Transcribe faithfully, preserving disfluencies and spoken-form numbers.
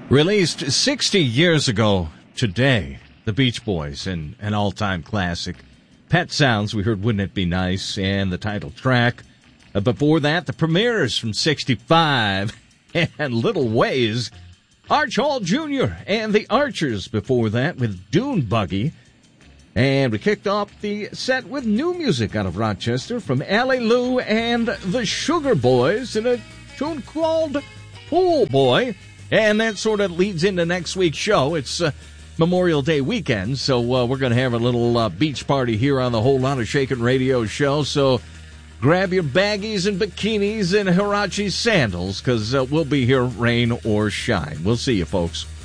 Released sixty years ago today, the Beach Boys, and an all-time classic. Pet Sounds, we heard Wouldn't It Be Nice, and the title track. Uh, before that, the Premiers from sixty-five, and Little Ways. Arch Hall Junior and the Archers before that with Dune Buggy. And we kicked off the set with new music out of Rochester from Allie Lou and the Sugar Boys in a tune called Pool Boy. And that sort of leads into next week's show. It's uh, Memorial Day weekend, so uh, we're going to have a little uh, beach party here on the Whole Lot of Shakin' Radio show. So grab your baggies and bikinis and Huarache sandals, because uh, we'll be here rain or shine. We'll see you, folks.